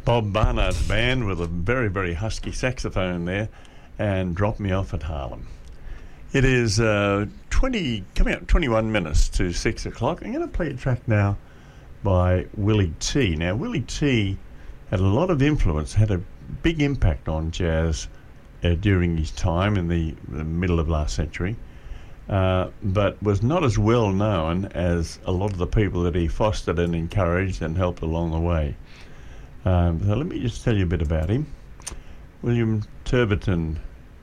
Bob Barnard's band with a very, very husky saxophone there, and Drop Me Off at Harlem. It is coming up 21 minutes to 6 o'clock. I'm going to play a track now by Willie T. Now, Willie T had a lot of influence, had a big impact on jazz during his time in the middle of last century, but was not as well known as a lot of the people that he fostered and encouraged and helped along the way. So let me just tell you a bit about him. William Turberton,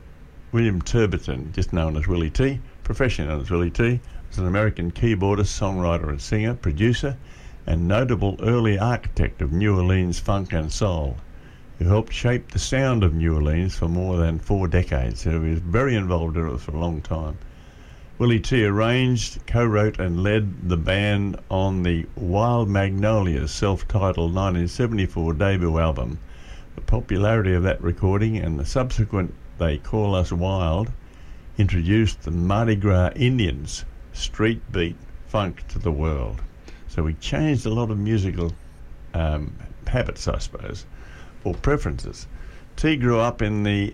just known as Willie T, professionally known as Willie T, was an American keyboardist, songwriter and singer, producer, and notable early architect of New Orleans funk and soul, who helped shape the sound of New Orleans for more than 4 decades. So he was very involved in it for a long time. Willie T arranged, co-wrote and led the band on the Wild Magnolias self-titled 1974 debut album. The popularity of that recording and the subsequent They Call Us Wild introduced the Mardi Gras Indians street beat funk to the world. So we changed a lot of musical habits, I suppose, or preferences. T grew up in the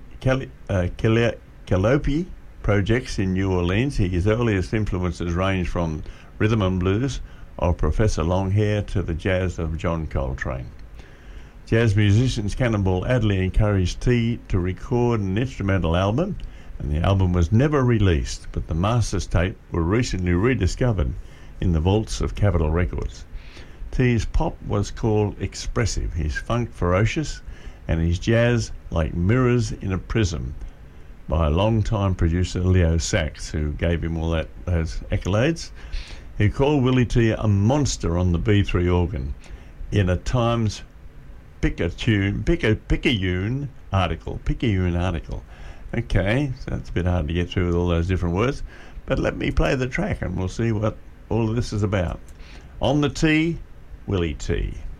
Calliope projects in New Orleans. His earliest influences range from rhythm and blues of Professor Longhair to the jazz of John Coltrane. Jazz musicians Cannonball Adderley encouraged T to record an instrumental album, and the album was never released, but the master's tape were recently rediscovered in the vaults of Capitol Records. T's pop was called expressive, his funk ferocious, and his jazz like mirrors in a prism, by long-time producer Leo Sachs, who gave him all those accolades. He called Willie T a monster on the B3 organ in a Times Picayune article. Okay, so that's a bit hard to get through with all those different words, but let me play the track and we'll see what all of this is about. On the T, Willie T.